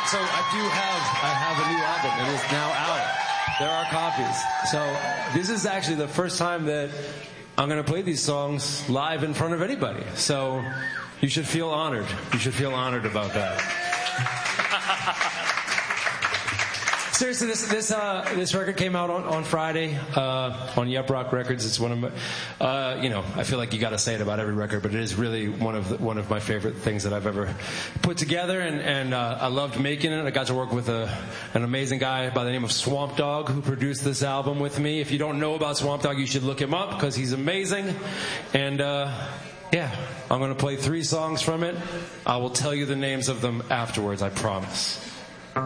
So I have a new album. It is now out. There are copies. So this is actually the first time that I'm going to play these songs live in front of anybody. So you should feel honored. You should feel honored about that. Seriously, this record came out on Friday on Yup Rock Records. It's one of my, I feel like you got to say it about every record, but it is really one of my favorite things that I've ever put together, and I loved making it. I got to work with an amazing guy by the name of Swamp Dogg who produced this album with me. If you don't know about Swamp Dogg, you should look him up because he's amazing. And I'm going to play 3 songs from it. I will tell you the names of them afterwards, I promise.